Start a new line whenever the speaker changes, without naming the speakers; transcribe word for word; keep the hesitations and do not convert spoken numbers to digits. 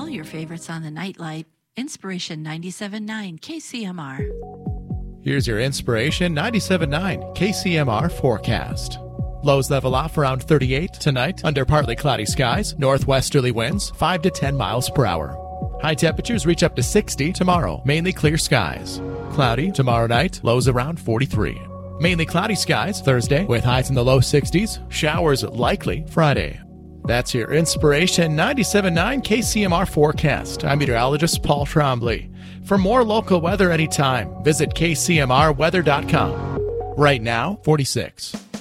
all your favorites on the nightlight. Inspiration ninety-seven point nine K C M R.
Here's your Inspiration ninety-seven point nine K C M R forecast. Lows level off around thirty-eight tonight under partly cloudy skies, northwesterly winds five to ten miles per hour. High temperatures reach up to sixty tomorrow, mainly clear skies. Cloudy tomorrow night, lows around forty-three. Mainly cloudy skies Thursday with highs in the low sixties, showers likely Friday. That's your Inspiration ninety-seven point nine K C M R forecast. I'm meteorologist Paul Trombley. For more local weather anytime, visit K C M R weather dot com. Right now, forty-six.